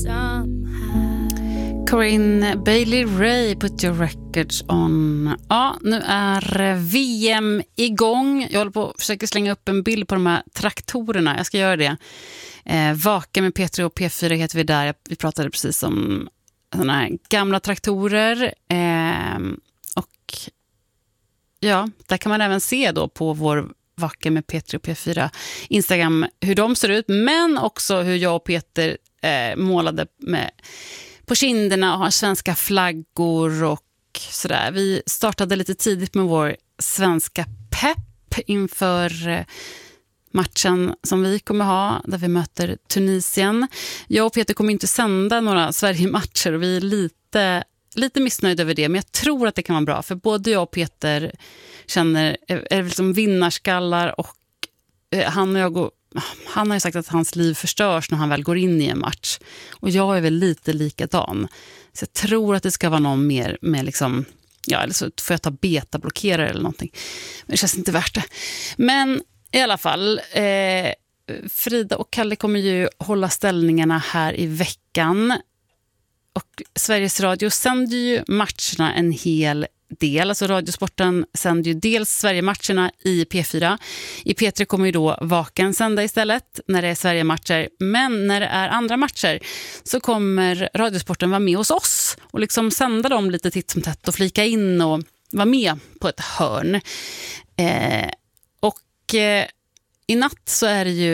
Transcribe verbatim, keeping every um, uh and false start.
Corinne Bailey Rae, Put Your Records On. Ja, nu är V M igång. Jag håller på att försöka slänga upp en bild på de här traktorerna. Jag ska göra det. Eh, Vaka med P tre och P fyra heter vi där. Vi pratade precis om såna här gamla traktorer. Eh, och ja, där kan man även se då på vår Vaka med P tre och P fyra Instagram hur de ser ut. Men också hur jag och Peter eh, målade med på kinderna och har svenska flaggor och sådär. Vi startade lite tidigt med vår svenska pepp inför matchen som vi kommer ha där vi möter Tunisien. Jag och Peter kommer inte sända några Sverige-matcher och vi är lite, lite missnöjda över det. Men jag tror att det kan vara bra för både jag och Peter känner är, är liksom vinnarskallar och eh, han och jag går Han har ju sagt att hans liv förstörs när han väl går in i en match. Och jag är väl lite likadan. Så jag tror att det ska vara någon mer med liksom, ja, eller så får jag ta betablockerare eller någonting. Men det känns inte värt det. Men i alla fall, eh, Frida och Kalle kommer ju hålla ställningarna här i veckan. Och Sveriges Radio sänder ju matcherna en hel del. Alltså Radiosporten sänder ju dels Sverige-matcherna i P fyra. I P tre kommer ju då Vaken sända istället när det är Sverige-matcher. Men när det är andra matcher så kommer Radiosporten vara med hos oss och liksom sända dem lite titt som tätt och flika in och vara med på ett hörn. Eh, och eh, i natt så är det ju